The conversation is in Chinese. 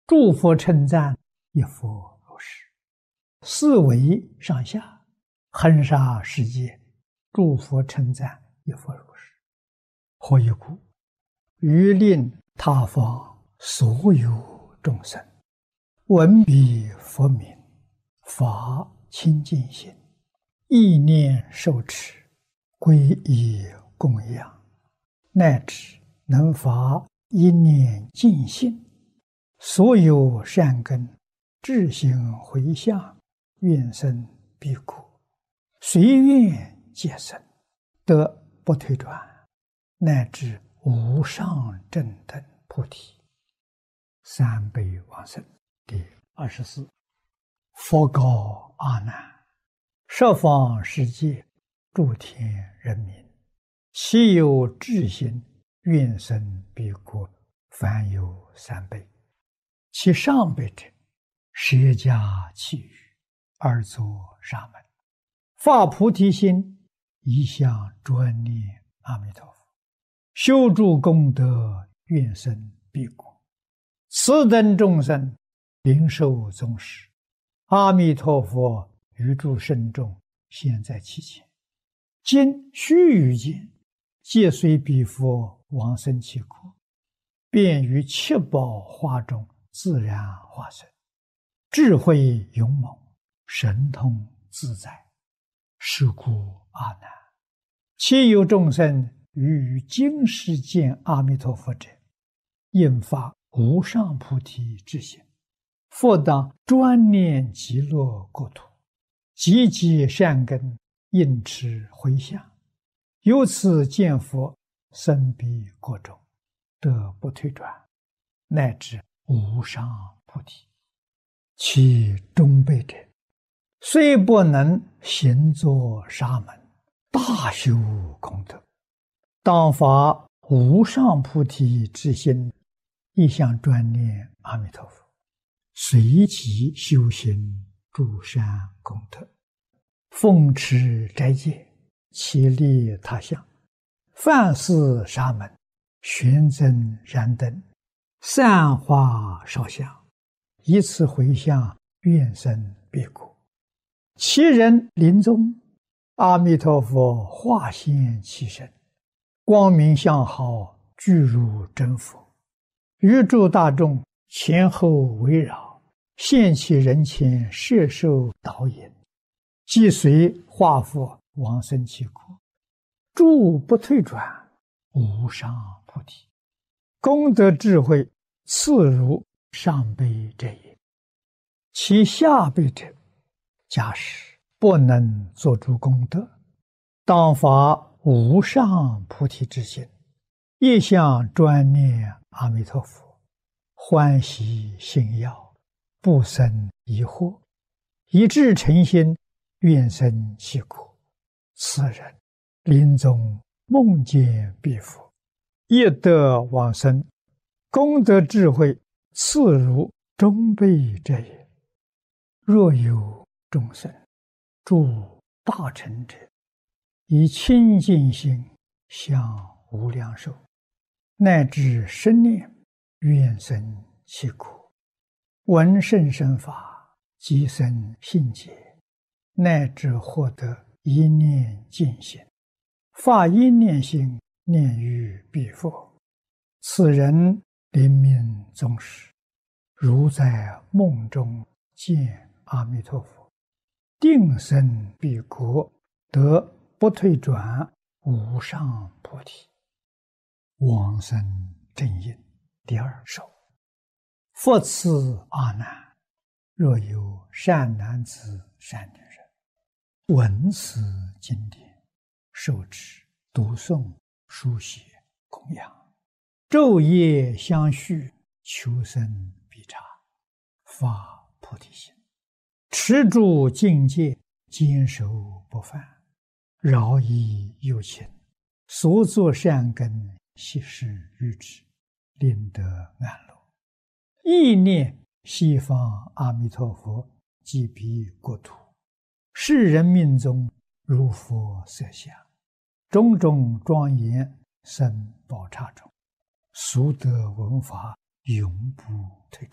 诸佛称赞，一佛如是。四维上下，恒沙世界，诸佛称赞，一佛如是。何以故？欲令他方所有众生闻彼佛名，发清净心，意念受持，皈依供养，乃至能发一念净心，所有善根自行回向，愿生彼国，随愿皆生，得不退转，乃至无上正等菩提。三辈往生。第24。佛告阿难：十方世界诸天人民，其有智心，愿生彼国，凡有三辈。其上辈者，舍家弃欲，而作沙门，发菩提心，一向专念阿弥陀佛，修诸功德，愿生彼国。此等众生，灵受宗实，阿弥陀佛于诸圣众现在其前，今须臾间，皆随彼佛往生其国，便于七宝花中自然化身，智慧勇猛，神通自在。是故阿难，其有众生于今世见阿弥陀佛者，应发无上菩提之心，复当专念极乐国土，积集善根，应持回向，由此见佛，生彼国中，得不退转，乃至无上菩提。其中辈者，虽不能行作沙门，大修功德，当发无上菩提之心，一向专念阿弥陀佛，随即修行诸善功德，奉持斋戒，其利他乡，饭施沙门，玄增燃灯，散花烧香，以此回向，愿生彼国。其人临终，阿弥陀佛化现其身，光明相好，具如真佛，于诸大众前后围绕，现其人前，摄受导引，即随化佛往生其国，诸不退转，无上菩提。功德智慧次如上辈者也。其下辈者，假使不能作诸功德，当发无上菩提之心，一向专念阿弥陀佛，欢喜信要，不生疑惑，以至诚心，愿生其国。此人临终梦见彼佛，亦得往生，功德智慧次如中辈者也。若有众生诸大乘者，以清净心向无量寿，乃至生念，愿生其国，闻甚深法，即生信解，乃至获得一念净心，发一念心，念于彼佛。此人临命终时，如在梦中见阿弥陀佛，定生彼国，得不退转，无上菩提。往生正因。第二首。复次阿难，若有善男子善女人，闻此经典，受持读诵书写供养，昼夜相续，求生必察，发菩提心，持住境界，坚守不犯，饶益有情，所作善根，悉施于之，令得安乐。意念西方阿弥陀佛即彼国土，世人命中如佛色相，种种庄严生宝刹中，速得闻法，永不退转。